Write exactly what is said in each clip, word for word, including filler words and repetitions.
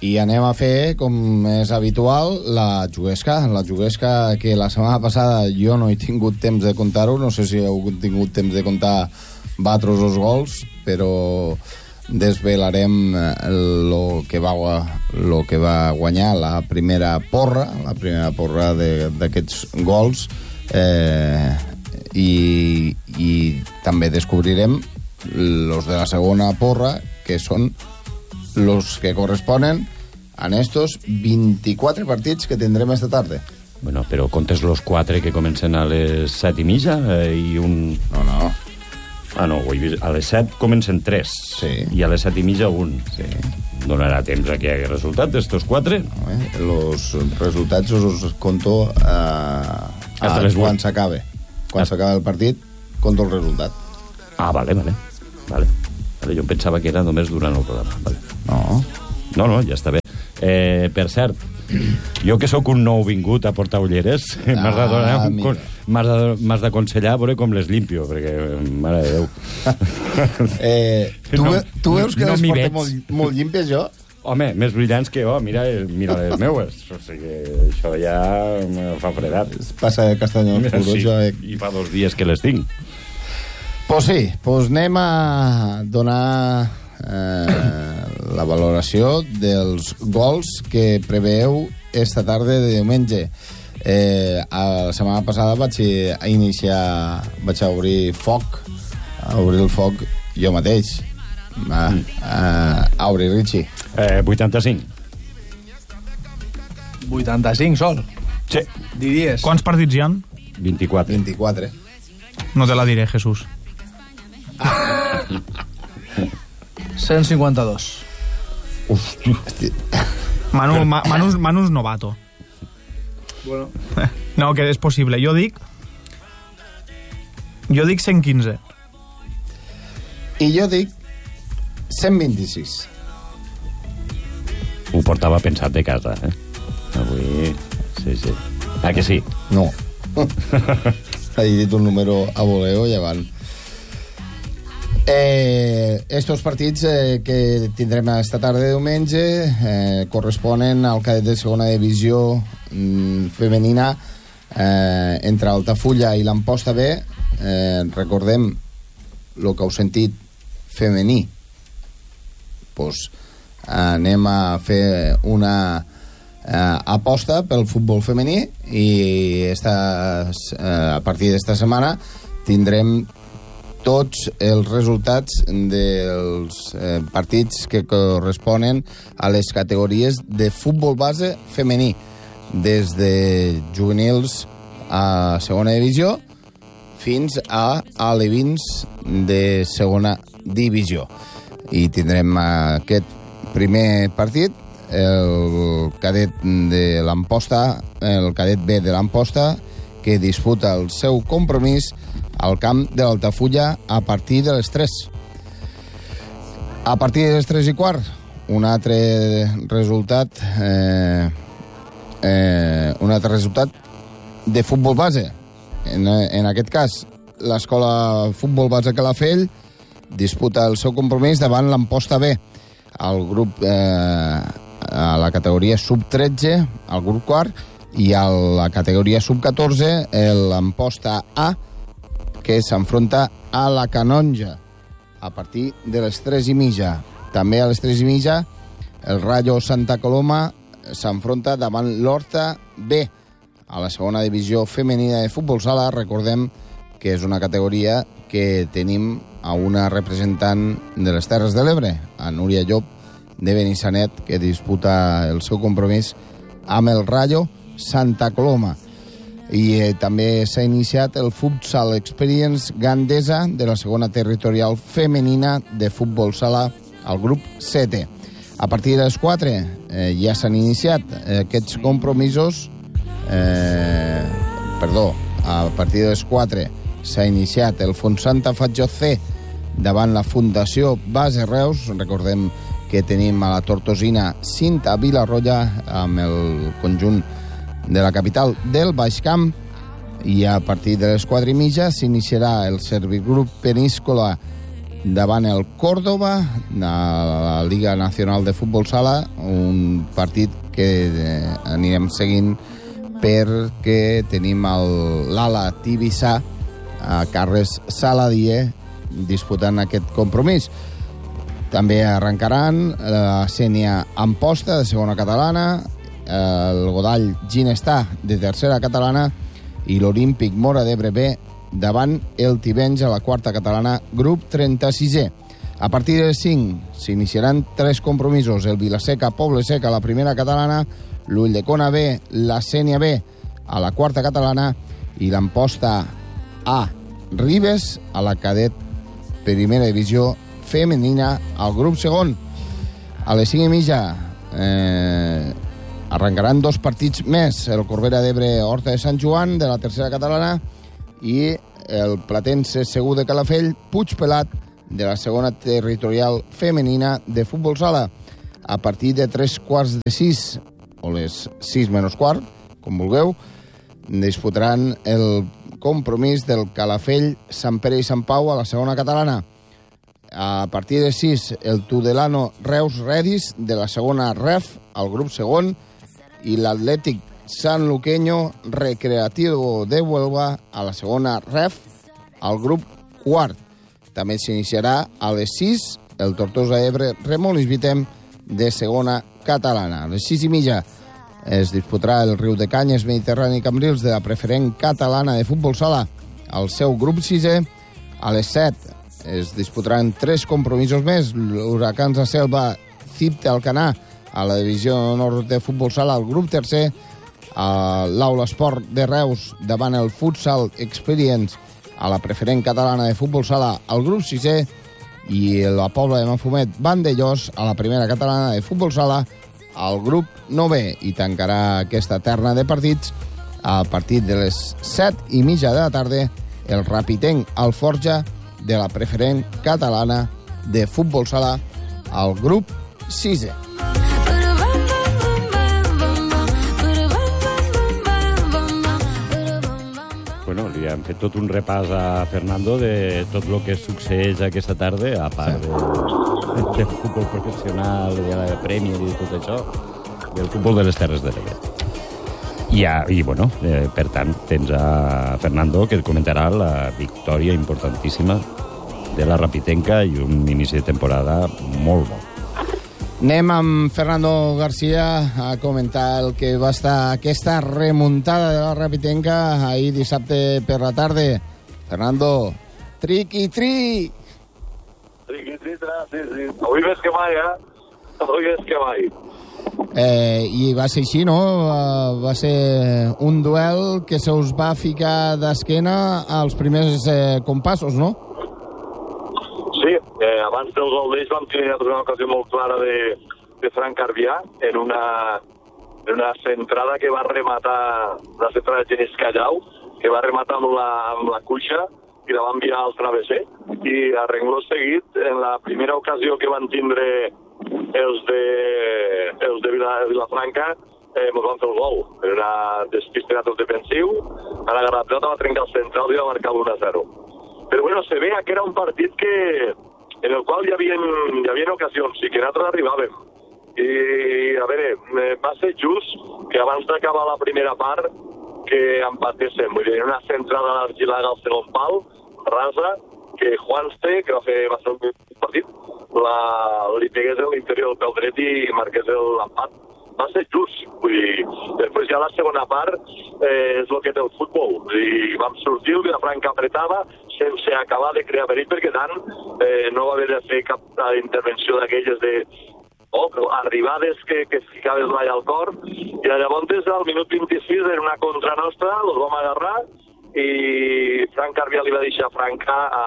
I anem a fer, com és habitual, la juguesca. La juguesca que la setmana passada jo no he tingut temps de comptar-ho, no sé si heu tingut temps de comptar batros els gols, però desvelarem lo que va, lo que va guanyar la primera porra, la primera porra d'aquests gols, eh, i, i també descobrirem los de la segona porra, que són los que corresponen a estos vint-i-quatre partits que tindrem esta tarda. Bueno, però comptes los quatre que comencen a les set i mitja eh, i un... No, no. Ah, no, ho he vist. A les set comencen tres. Sí. I a les set i mitja un. Sí. Donarà temps a que hi hagi resultat d'estos quatre? No, eh? Los resultats us conto a, a les quan s'acabe. Quan s'acaba el partit, conto el resultat. Ah, vale, vale. Vale. Vale, jo pensava que era només durant el programa. Vale. No. No, no, ja està bé. Eh, per cert, jo que sóc un nou vingut a portar ulleres, ah, m'has de donar un con... m'has d'aconsellar a veure com les limpio, perquè, mare de Déu. eh, tu, no, tu veus que no les porto veig. molt, molt llimpies, jo? Home, més brillants que jo, mira, mira les meues. O sigui, això ja me fa fredat. Passa de castanyó al puro, sí, jo. Eh. I fa dos dies que les tinc. Pues sí, pues anem a donar eh, la valoració dels gols que preveu esta tarda de diumenge. Eh, la setmana passada vaig a iniciar, vaig a obrir foc, a obrir el foc jo mateix. A, a, a obrir, Richie. Eh, vuitanta-cinc. vuitanta-cinc sol? Sí. Diries? Quants partits hi ha? vint-i-quatre. vint-i-quatre. No te la diré, Jesús. cent cinquanta-dos. Hosti. Manu, ma, Manus, Manus novato. Bueno. No, que és possible. Jo dic... Jo dic cent quinze. I jo dic cent vint-i-sis. Ho portava pensat de casa, eh? Avui... Sí, sí. Ah, que sí? No. He dit un número a voleo i avant. Eh, estos partits eh, que tindrem esta tarda de diumenge eh, corresponen al cadet de segona divisió mm, femenina eh, entre Altafulla i l'Amposta B. Eh, recordem el que heu sentit femení. Pues, anem a fer una eh, aposta pel futbol femení i esta, eh, a partir d'esta setmana tindrem tots els resultats dels eh, partits que corresponen a les categories de futbol base femení, des de juvenils a segona divisió fins a alevins de segona divisió. I tindrem aquest primer partit, el cadet de l'Amposta, el cadet B de l'Amposta, que disputa el seu compromís al camp de l'Altafulla a partir de les tres. A partir de les tres i quart, un altre resultat eh, eh, un altre resultat de futbol base. En, en aquest cas, l'escola Futbol Base Calafell disputa el seu compromís davant l'Amposta B, al grup eh, a la categoria sub tretze, al grup quart, i a la categoria sub catorze, l'Amposta A, que s'enfronta a la Canonja a partir de les tres i mitja. També a les tres i mitja el Rayo Santa Coloma s'enfronta davant l'Horta B a la segona divisió femenina de futbol sala. Recordem que és una categoria que tenim a una representant de les Terres de l'Ebre, a Núria Llop de Benissanet, que disputa el seu compromís amb el Rayo Santa Coloma. I eh, també s'ha iniciat el Futsal Experience Gandesa de la segona territorial femenina de futbol sala al grup setè. A partir de les quatre eh, ja s'han iniciat eh, aquests compromisos. Eh, perdó, a partir de les quatre s'ha iniciat el Fontsanta Fatjo C davant la Fundació Base Reus. Recordem que tenim a la Tortosina Cinta Vilarroya amb el conjunt de la capital del Baix Camp, i a partir de les quatre i mitja s'iniciarà el Servigrup Peníscola davant el Córdoba a la Liga Nacional de Futbol Sala, un partit que eh, anirem seguint perquè tenim l'Ala Tivissà a Carles Saladier disputant aquest compromís. També arrencaran la Sénia Amposta, de segona catalana, el Godall Ginestà, de tercera catalana, i l'Olímpic Móra d'Ebre B, davant el Tivenys a la quarta catalana, grup trenta-sisè. A partir de les cinc s'iniciaran tres compromisos: el Vilaseca Poble Sec a la primera catalana, l'Ulldecona B, la Sénia B a la quarta catalana i l'Amposta A Ribes a la cadet primera divisió femenina al grup segon. A les cinc i mitja eh, arrencaran dos partits més: el Corbera d'Ebre Horta de Sant Joan de la tercera catalana i el Platense Segur de Calafell Puigpelat de la segona territorial femenina de futbol sala. A partir de tres quarts de sis o les sis menys quart, com vulgueu, disputaran el compromís del Calafell Sant Pere i Sant Pau a la segona catalana. A partir de sis, el Tudelano Reus Redis de la segona ref al grup segon i l'Atlètic San Luqueño Recreativo de Huelva a la segona ref al grup quart. També s'iniciarà a les sis el Tortosa Ebre Remolins Vitem de segona catalana. A les sis i mitja es disputarà el Riu de Canyes Mediterrani Cambrils de la preferent catalana de futbol sala al seu grup sisè. A les set es disputaran tres compromisos més: l'Huracans de Selva Cipte Alcanar a la divisió nord de futbol sala al grup tercer, a l'Aula Esport de Reus davant el Futsal Experience a la preferent catalana de futbol sala al grup sisè i la Pobla de Mafumet Vandellós a la primera catalana de futbol sala al grup novè. I tancarà aquesta terna de partits a partir de les set i mitja de la tarda el Rapitenc Alforja de la preferent catalana de futbol sala al grup sisè. Bueno, li hem fet tot un repàs a Fernando de tot el que succeeix aquesta tarda, a part de, del futbol professional, de la Premier i de tot això, del futbol de les Terres de l'Ebre. I, a, i bueno, eh, per tant, tens a Fernando que et comentarà la victòria importantíssima de la Rapitenca i un inici de temporada molt bo. Anem amb Fernando García a comentar el que va estar aquesta remuntada de la Rapitenca ahir dissabte per la tarda. Fernando, triqui-tri! Triqui-tri, sí, sí. Avui més que mai, eh? Avui més que mai. Eh, I va ser així, no? Va ser un duel que se us va ficar d'esquena als primers eh, compassos, no? Sí, eh, abans del gol d'ells vam tenir una ocasió molt clara de, de Frank Carbià en una, en una centrada que va rematar, la centrada de Genís Callau, que va rematar amb la, amb la cuixa i la va enviar al travesser. I a rengló seguit, en la primera ocasió que van tindre els de, els de Vila, Vilafranca, eh, ens van fer el gol. Era una despiste de defensiu, han agarrat la pilota, va trencar el central i va marcar l'u a zero. Però bueno, se veia que era un partit que, en el qual hi havia, hi havia ocasions i que nosaltres arribàvem. I, a veure, va ser just que abans d'acabar la primera part que empatéssim. Vull dir, una centrada d'Argilaga al segon pal, rasa, que Juanste, que va fer va ser un partit, la, li pegués en l'interior del peu dret i marqués l'empat. Va ser just. Vull dir, després ja la segona part eh, és el que té el futbol. Vull dir, vam sortir, el Vilafranca apretava sense acabar de crear perill, perquè tant eh, no va haver de fer cap intervenció d'aquelles de oh, arribades que, que ficaves l'alla al cor. I llavors, al minut vint-i-sis, en una contra nostra, els vam agarrar i Frank Carbià li va deixar Franca a,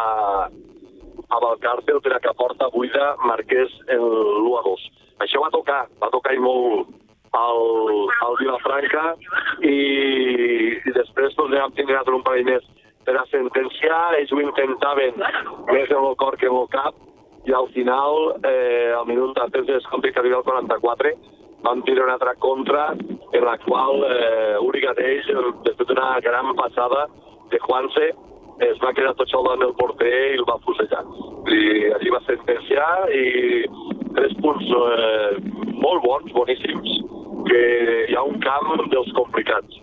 a Valcárcel per a que a porta buida marqués l'u a dos. Això va tocar, va tocar i molt al, al Vilafranca i, i després doncs, vam tenir un parell més per a sentenciar. Ells ho intentaven més en el cor que en el cap i al final, eh, al minut antes de descompte que arriba al quaranta-quatre, vam tirar una altra contra en la qual eh, Uri Gatell, després d'una gran passada de Juanse, es va quedar tot sol davant del porter i el va fusellar. I allí va sentenciar i tres punts eh, molt bons, boníssims, que hi ha un camp dels complicats.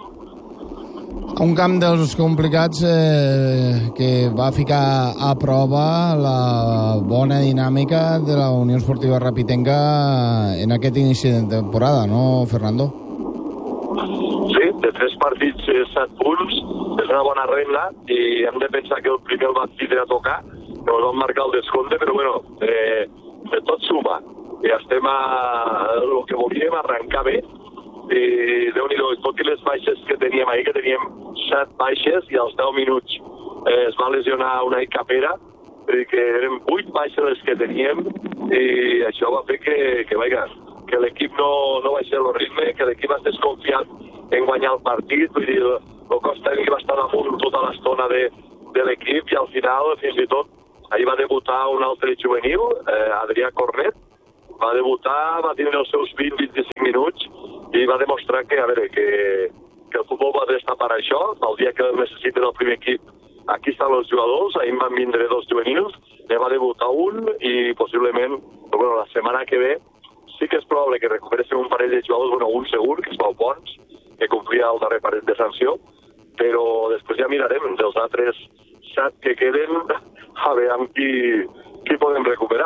Un camp dels complicats eh, que va ficar a prova la bona dinàmica de la Unió Esportiva Rapitenca en aquest inici de temporada, no, Fernando? Sí, de tres partits, set punts, és una bona renda i hem de pensar que el primer el va tindre a tocar, que ens van marcar el descompte, però bueno, eh, de tot suma. I estem a el que volíem, arrencar bé, i Déu-n'hi-do, tot i les baixes que teníem ahir, que teníem set baixes i als deu minuts eh, es va lesionar una Capera, que eren vuit baixes les que teníem i això va fer que, que, vaja, que l'equip no, no baixés el ritme, que l'equip es desconfiat en guanyar el partit, vull dir, el cos tècnic va estar damunt tota l'estona de, de l'equip i al final, fins i tot, ahir va debutar un altre juvenil, eh, Adrià Cornet, va debutar, va tenir els seus vint a vint-i-cinc minuts i va demostrar que, a veure, que, que el futbol va estar per això. El dia que el necessiten el primer equip, aquí estan els jugadors, ahir van vindre dos juvenils, ne va debutar un i possiblement, però bueno, la setmana que ve sí que és probable que recuperessin un parell de jugadors, bueno, un segur, que és Pau Pons, que complia el darrer parell de sanció, però després ja mirarem dels altres set que queden, a veure amb qui, qui podem recuperar.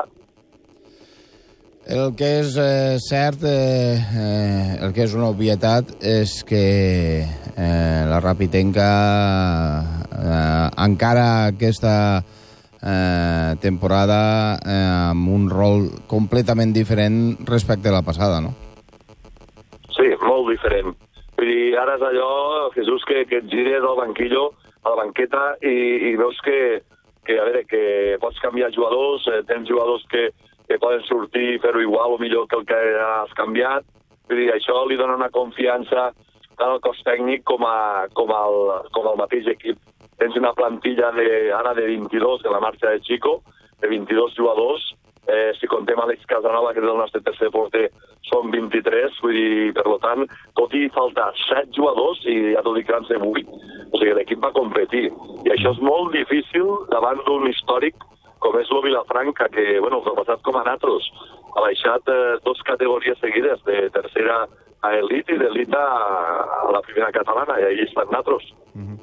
El que és eh, cert, eh, eh, el que és una obvietat, és que eh, la Rapitenca eh, encara aquesta eh, temporada eh, amb un rol completament diferent respecte a la passada, no? Sí, molt diferent. Vull dir, ara és allò, Jesús, que, que et gires al banquillo, a la banqueta, i, i veus que, que, a veure, que pots canviar jugadors, eh, tens jugadors que que poden sortir i fer-ho igual o millor que el que has canviat. Vull dir, això li dona una confiança tant al cos tècnic com, a, com, al, com al mateix equip. Tens una plantilla de, ara de vint-i-dos, de la marxa de Chico, de vint-i-dos jugadors. Eh, si contem Àlex Casanova, que és el nostre tercer porter, són vint-i-tres. Vull dir, per tant, tot i faltar set jugadors, i ja t'ho dic, grans de vuit, o sigui, l'equip va competir. I això és molt difícil davant d'un històric com és el Vilafranca, que, bueno, el passat com a nosaltres, ha baixat eh, dos categories seguides, de tercera a elit i d'elit a, a la primera catalana, i allà estan nosaltres. Mm-hmm.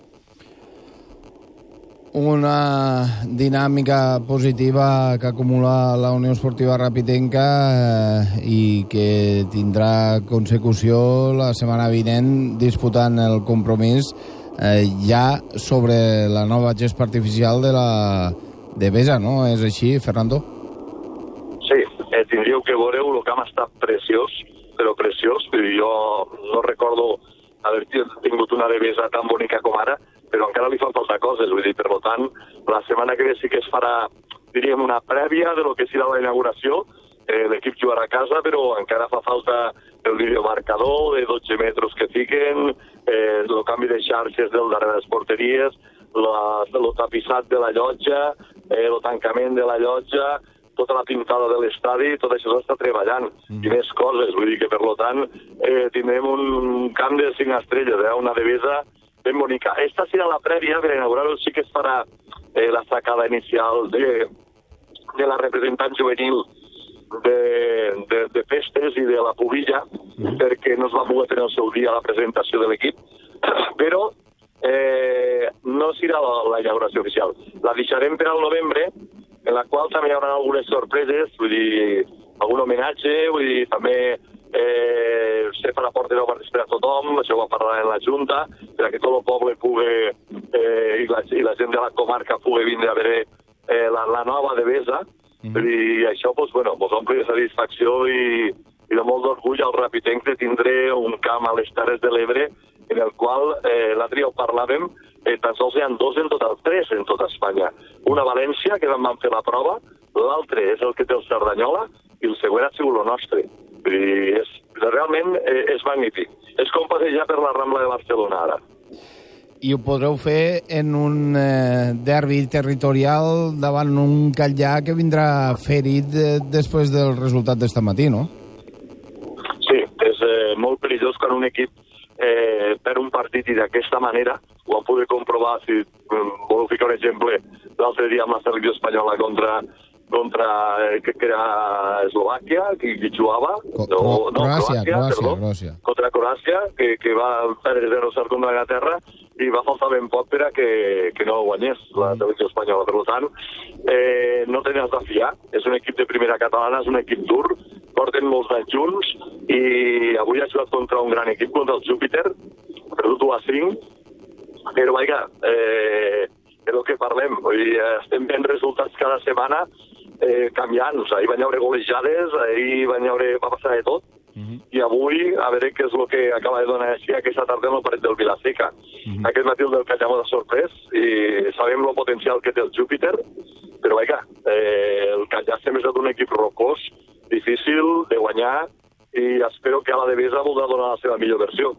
Una dinàmica positiva que acumula la Unió Esportiva Rapitenca eh, i que tindrà consecució la setmana vinent disputant el compromís eh, ja sobre la nova gespa artificial de la de Besa, no? És així, Fernando? Sí, eh, tindríeu que veureu, el camp està preciós, però preciós. Jo no recordo haver tingut una de Besa tan bonica com ara, però encara li fan falta coses, vull dir, per tant, la setmana que ve sí que es farà, diríem, una prèvia de lo que serà la inauguració. Eh, l'equip jugarà a casa, però encara fa falta el videomarcador de dotze metres que fiquen, eh, el canvi de xarxes del darrere de les porteries, la, el tapissat de la llotja, eh, el tancament de la llotja, tota la pintada de l'estadi, tot això s'està treballant, mm. i més coses, vull dir que per tant eh, tindrem un camp de cinc estrelles, eh, una devesa ben bonica. Esta serà la prèvia, per inaugurar-ho sí que es farà eh, la sacada inicial de, de la representant juvenil de, de, de festes i de la pubilla, mm. perquè no es va poder tenir el seu dia la presentació de l'equip, però eh, no serà la, la inauguració oficial. La deixarem per al novembre, en la qual també hi haurà algunes sorpreses, vull dir, algun homenatge, vull dir, també eh, se farà porta d'obres per a tothom, això ho va parlar en la Junta, perquè tot el poble pugui, eh, i, la, i la gent de la comarca pugui vindre a veure eh, la, la nova devesa, mm -hmm. i això, doncs, bueno, pues, omple de satisfacció i, i de molt d'orgull al Rapitenc de tindre un camp a les Terres de l'Ebre en el qual, eh, l'altre dia ho parlàvem, eh, tan sols hi ha dos en total, tres en tota Espanya. Una a València, que vam fer la prova, l'altre és el que té el Cerdanyola, i el següent ha sigut el nostre. I és, realment eh, és magnífic. És com passejar per la Rambla de Barcelona, ara. I ho podreu fer en un eh, derbi territorial davant un Catllà que vindrà ferit eh, després del resultat d'esta matí, no? Sí, és eh, molt perillós quan un equip eh, per un partit i d'aquesta manera, ho vam poder comprovar, si voleu ficar un exemple, l'altre dia amb la selecció espanyola contra, contra eh, que era Eslovàquia, qui, qui jugava, Co- no, Cro- no, Croàcia, Croàcia, Croàcia, perdó, Croàcia. contra Croàcia, que, que va perdre zero cero contra Anglaterra, i va faltar ben poc per a que, que no guanyés la selecció espanyola. Per tant, eh, no tenies de fiar. És un equip de primera catalana, és un equip dur, porten molts anys junts, i avui ha jugat contra un gran equip, contra el Júpiter, perdut u a cinc, però, vaja, eh, és el que parlem. Vull dir, estem veient resultats cada setmana eh, canviant. O sigui, ahir van haure golejades, ahir van haure, va passar de tot, uh-huh. I avui, a veure què és el que acaba de donar així aquesta tarda en el partit del Vilaseca. Uh-huh. Aquest matí el del Canyamó de sorprès, i sabem el potencial que té el Júpiter, però, vaja, eh, el Canyamó sempre ha estat un equip rocós, difícil de guanyar, i espero que a la Devesa voldrà donar la seva millor versió.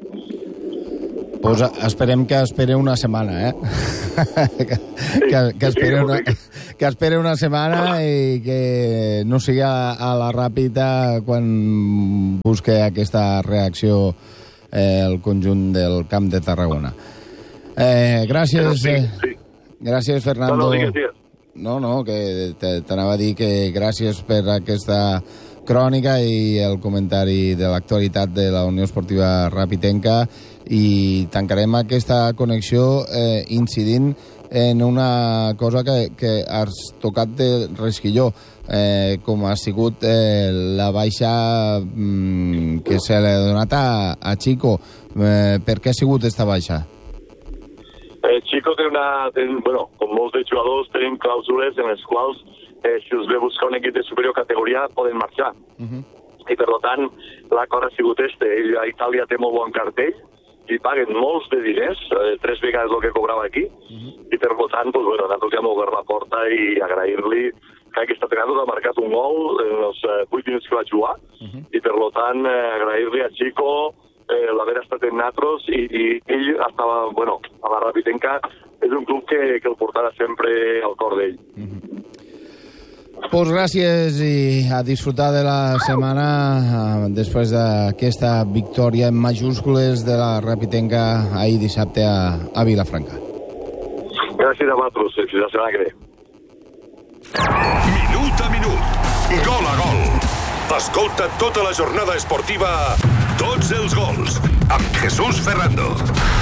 Pues esperem que espere una setmana, eh? que, que, que, espere una, que espere una setmana i que no sigui a, a la ràpida quan busque aquesta reacció eh, el conjunt del Camp de Tarragona. Eh, gràcies, Sí, eh, sí. gràcies, Fernando. No, no, digues, digues. No, no, que te- t'anava a dir que gràcies per aquesta crònica i el comentari de l'actualitat de la Unió Esportiva Rapitenca, i tancarem aquesta connexió eh, incidint en una cosa que, que has tocat de resquilló, eh, com ha sigut eh, la baixa mm, que se l'ha donat a, a Chico. Eh, per què ha sigut esta baixa? Eh, Chico té una... Té, bueno, com molts de jugadors, tenen clàusules en les quals, eh, si us ve buscar un equip de superior categoria, poden marxar. Uh-huh. I, per tant, l'acord ha sigut este. Ell a Itàlia té molt bon cartell, i paguen molts de diners, eh, tres vegades el que cobrava aquí, uh-huh. I, per tant, pues, bueno, nosaltres ja hem obert la porta i agrair-li que aquesta vegada ha marcat un gol en els eh, vuit minuts que va jugar, uh-huh. I, per tant, eh, agrair-li a Chico eh, l'haver estat en natros, i, i ell estava, bueno, a la Rapitenca és un club que, que el portarà sempre al cor d'ell. Uh-huh. Pues gràcies i a disfrutar de la setmana eh, després d'aquesta victòria en majúscules de la Rapitenca ahir dissabte a, a Vilafranca. Gràcies a vosaltres, fins la setmana que ve. Minut a minut, gol a gol. Escolta tota la jornada esportiva, tots els gols, amb Jesús Ferrando.